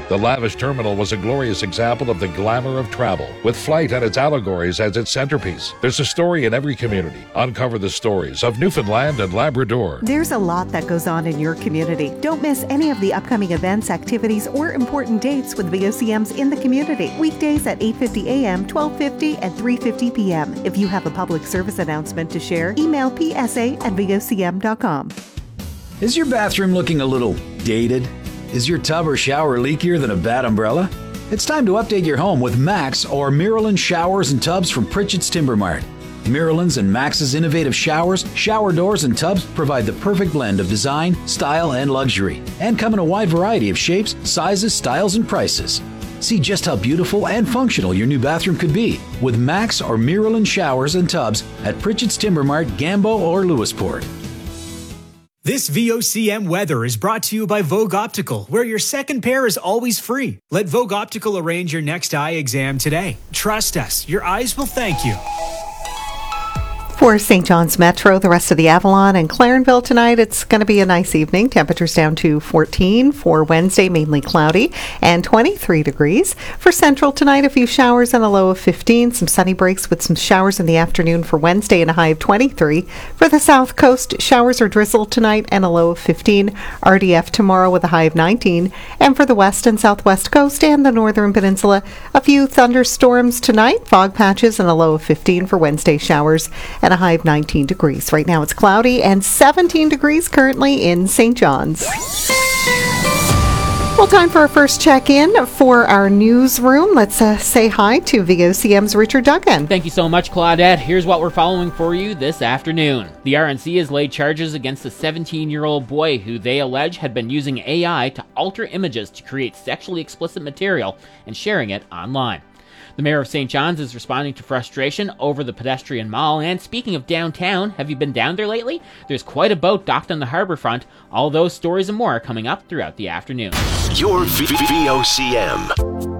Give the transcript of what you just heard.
The lavish terminal was a glorious example of the glamour of travel, with flight and its allegories as its centerpiece. There's a story in every community. Uncover the stories of Newfoundland and Labrador. There's a lot that goes on in your community. Don't miss any of the upcoming events, activities, or important dates with VOCMs in the community. Weekdays at 8:50 a.m., 12:50, and 3:50 p.m. If you have a public service announcement to share, email psa@vocm.com. Is your bathroom looking a little dated? Is your tub or shower leakier than a bad umbrella? It's time to update your home with Max or Miralyn Showers and Tubs from Pritchett's Timber Mart. Miralyn's and Max's innovative showers, shower doors, and tubs provide the perfect blend of design, style, and luxury, and come in a wide variety of shapes, sizes, styles, and prices. See just how beautiful and functional your new bathroom could be with Max or Miralyn Showers and Tubs at Pritchett's Timber Mart, Gambo, or Lewisport. This VOCM weather is brought to you by Vogue Optical, where your second pair is always free. Let Vogue Optical arrange your next eye exam today. Trust us, your eyes will thank you. For St. John's Metro, the rest of the Avalon and Clarenville tonight, it's going to be a nice evening. Temperatures down to 14. For Wednesday, mainly cloudy and 23 degrees. For Central tonight, a few showers and a low of 15. Some sunny breaks with some showers in the afternoon for Wednesday and a high of 23. For the South Coast, showers or drizzle tonight and a low of 15. RDF tomorrow with a high of 19. And for the West and Southwest Coast and the Northern Peninsula, a few thunderstorms tonight. Fog patches and a low of 15 for Wednesday showers and a high of 19 degrees. Right now it's cloudy and 17 degrees currently in St. John's. Well, time for our first check-in for our newsroom. Let's say hi to VOCM's Richard Duggan. Thank you so much, Claudette. Here's what we're following for you this afternoon. The RNC has laid charges against a 17-year-old boy who they allege had been using AI to alter images to create sexually explicit material and sharing it online. The mayor of St. John's is responding to frustration over the pedestrian mall. And speaking of downtown, have you been down there lately? There's quite a boat docked on the harbor front. All those stories and more are coming up throughout the afternoon. Your VOCM.